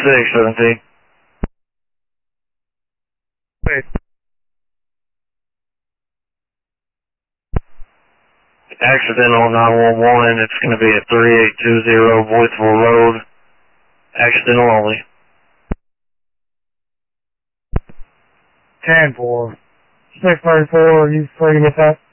17. Wait. Accidental 911, it's going to be at 3820 Voiceville Road. Accidental only. 10-4. 634, are you free to get that?